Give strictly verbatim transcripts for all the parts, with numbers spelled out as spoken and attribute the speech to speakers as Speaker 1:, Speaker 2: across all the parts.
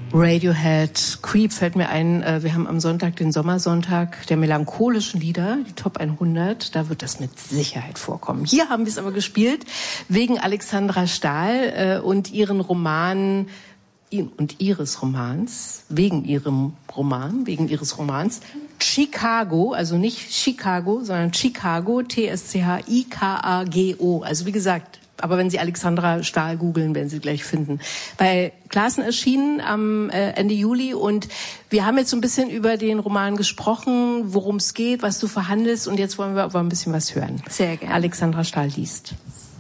Speaker 1: Radiohead, Creep fällt mir ein. Wir haben am Sonntag den Sommersonntag der melancholischen Lieder, die Top hundert. Da wird das mit Sicherheit vorkommen. Hier haben wir es aber gespielt wegen Alexandra Stahl und ihren Roman und ihres Romans, wegen ihrem Roman, wegen ihres Romans Chicago, also nicht Chicago, sondern Chicago, T S C H I K A G O. Also wie gesagt, aber wenn Sie Alexandra Stahl googeln, werden Sie gleich finden. Bei Clasen erschienen am äh, Ende Juli und wir haben jetzt so ein bisschen über den Roman gesprochen, worum es geht, was du verhandelst und jetzt wollen wir aber ein bisschen was hören.
Speaker 2: Sehr gerne.
Speaker 1: Alexandra Stahl liest.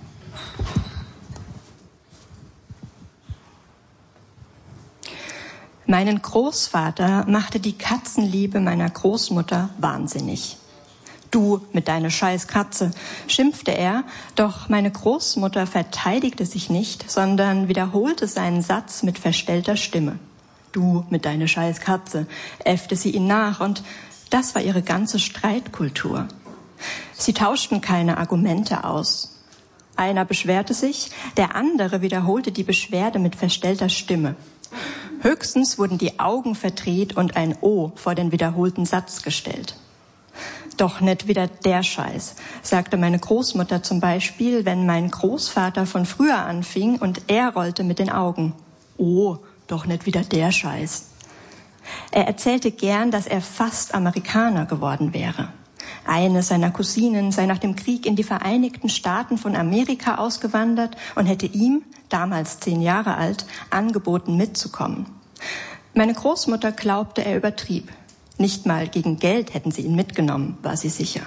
Speaker 2: Meinen Großvater machte die Katzenliebe meiner Großmutter wahnsinnig. Du mit deiner scheiß Katze, schimpfte er, doch meine Großmutter verteidigte sich nicht, sondern wiederholte seinen Satz mit verstellter Stimme. Du mit deiner scheiß Katze, äffte sie ihn nach und das war ihre ganze Streitkultur. Sie tauschten keine Argumente aus. Einer beschwerte sich, der andere wiederholte die Beschwerde mit verstellter Stimme. Höchstens wurden die Augen verdreht und ein O vor den wiederholten Satz gestellt. Doch nicht wieder der Scheiß, sagte meine Großmutter zum Beispiel, wenn mein Großvater von früher anfing und er rollte mit den Augen. Oh, doch nicht wieder der Scheiß. Er erzählte gern, dass er fast Amerikaner geworden wäre. Eine seiner Cousinen sei nach dem Krieg in die Vereinigten Staaten von Amerika ausgewandert und hätte ihm, damals zehn Jahre alt, angeboten mitzukommen. Meine Großmutter glaubte, er übertrieb. Nicht mal gegen Geld hätten sie ihn mitgenommen, war sie sicher.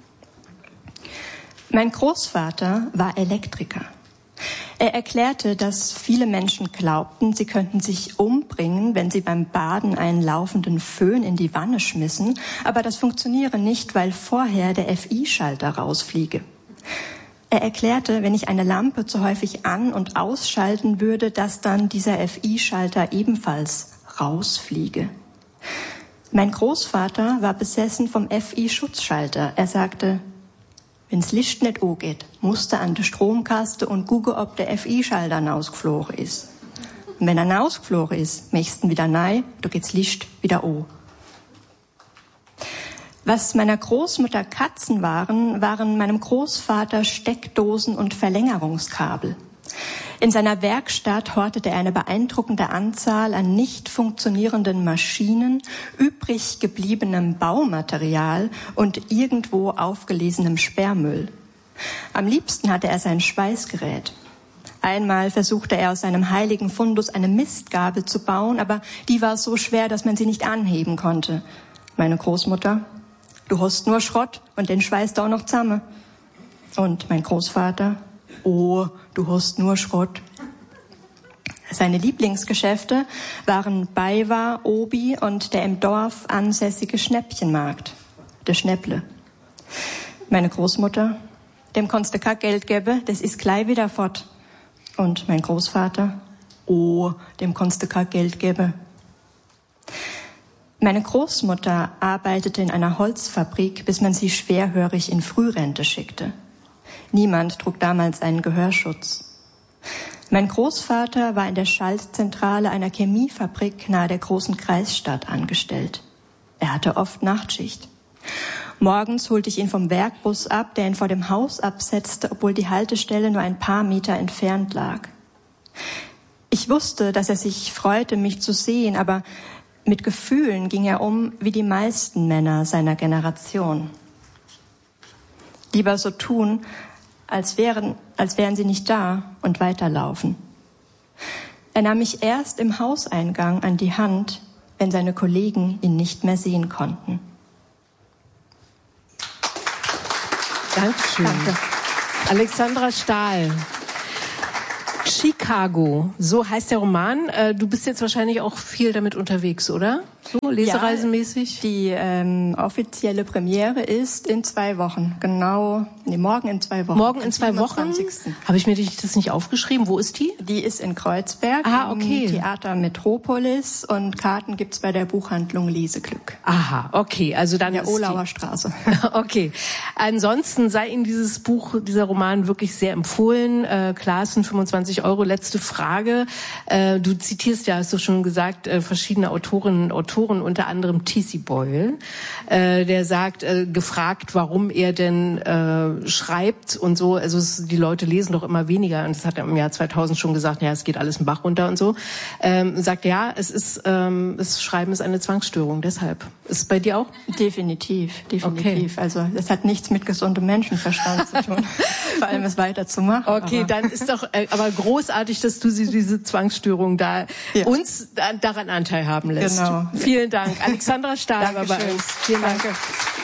Speaker 2: Mein Großvater war Elektriker. Er erklärte, dass viele Menschen glaubten, sie könnten sich umbringen, wenn sie beim Baden einen laufenden Föhn in die Wanne schmissen, aber das funktioniere nicht, weil vorher der F I-Schalter rausfliege. Er erklärte, wenn ich eine Lampe zu häufig an- und ausschalten würde, dass dann dieser F I-Schalter ebenfalls rausfliege. Mein Großvater war besessen vom F I-Schutzschalter. Er sagte, wenn's Licht nicht angeht, musst du an der Stromkaste und gucken, ob der F I-Schalter rausgeflogen ist. Und wenn er rausgeflogen ist, möchtest du wieder rein, da geht's Licht wieder an. Was meiner Großmutter Katzen waren, waren meinem Großvater Steckdosen und Verlängerungskabel. In seiner Werkstatt hortete er eine beeindruckende Anzahl an nicht funktionierenden Maschinen, übrig gebliebenem Baumaterial und irgendwo aufgelesenem Sperrmüll. Am liebsten hatte er sein Schweißgerät. Einmal versuchte er aus seinem heiligen Fundus eine Mistgabel zu bauen, aber die war so schwer, dass man sie nicht anheben konnte. Meine Großmutter, du hast nur Schrott und den schweißt auch noch zusammen. Und mein Großvater, oh, du hast nur Schrott. Seine Lieblingsgeschäfte waren Baywa, Obi und der im Dorf ansässige Schnäppchenmarkt, der Schnäpple. Meine Großmutter, dem konntest du kein Geld geben, das ist gleich wieder fort. Und mein Großvater, oh, dem konntest du kein Geld geben. Meine Großmutter arbeitete in einer Holzfabrik, bis man sie schwerhörig in Frührente schickte. Niemand trug damals einen Gehörschutz. Mein Großvater war in der Schaltzentrale einer Chemiefabrik nahe der großen Kreisstadt angestellt. Er hatte oft Nachtschicht. Morgens holte ich ihn vom Werkbus ab, der ihn vor dem Haus absetzte, obwohl die Haltestelle nur ein paar Meter entfernt lag. Ich wusste, dass er sich freute, mich zu sehen, aber mit Gefühlen ging er um wie die meisten Männer seiner Generation. Lieber so tun, als wären, als wären sie nicht da und weiterlaufen. Er nahm mich erst im Hauseingang an die Hand, wenn seine Kollegen ihn nicht mehr sehen konnten.
Speaker 1: Dankeschön.
Speaker 2: Danke.
Speaker 1: Alexandra Stahl. Chicago, so heißt der Roman. Du bist jetzt wahrscheinlich auch viel damit unterwegs, oder? so lesereisenmäßig?
Speaker 2: Ja, die ähm, offizielle Premiere ist in zwei Wochen. Genau, nee, morgen in zwei Wochen.
Speaker 1: Morgen in zwei Wochen? Habe ich mir das nicht aufgeschrieben? Wo ist die?
Speaker 2: Die ist in Kreuzberg,
Speaker 1: ah, okay.
Speaker 2: im Theater Metropolis, und Karten gibt's bei der Buchhandlung Leseglück.
Speaker 1: Aha, okay, also dann
Speaker 2: in der
Speaker 1: ist
Speaker 2: Olauer
Speaker 1: die...
Speaker 2: Straße.
Speaker 1: Okay. Ansonsten sei Ihnen dieses Buch, dieser Roman wirklich sehr empfohlen. Äh, Klaassen, fünfundzwanzig Euro. Letzte Frage. Äh, du zitierst ja, hast du schon gesagt, äh, verschiedene Autorinnen und Autoren, unter anderem T C Boyle, äh, der sagt, äh, gefragt, warum er denn äh, schreibt und so. Also es, die Leute lesen doch immer weniger. Und das hat er im Jahr zweitausend schon gesagt, ja, es geht alles im Bach runter und so. Ähm, sagt, ja, es ist, ähm, das Schreiben ist eine Zwangsstörung. Deshalb. Ist es bei dir auch?
Speaker 2: Definitiv, definitiv.
Speaker 1: Okay.
Speaker 2: Also das hat nichts mit gesundem Menschenverstand zu tun, vor allem es weiterzumachen.
Speaker 1: Okay, aber dann ist doch äh, aber großartig, dass du sie, diese Zwangsstörung da ja. uns da, daran Anteil haben lässt.
Speaker 2: Genau.
Speaker 1: Vielen Dank. Alexandra Stahl war bei uns.
Speaker 2: Vielen Dank. Danke.